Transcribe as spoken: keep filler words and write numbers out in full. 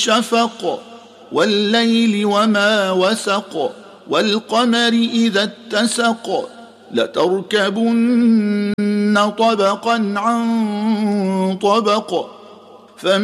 شفق والليل وما وسق والقمر إذا اتسق لتركبن طبقا عن طبق